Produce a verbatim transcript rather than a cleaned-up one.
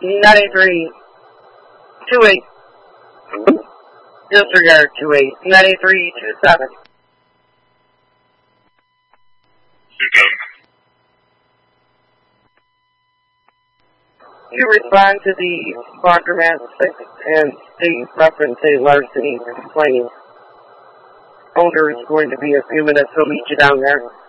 ninety-three, two eight. Disregard two eight, ninety-three, two seven. You respond to the laundromat and state reference a larceny complaint. Owner is going to be a few minutes, he'll meet you down there.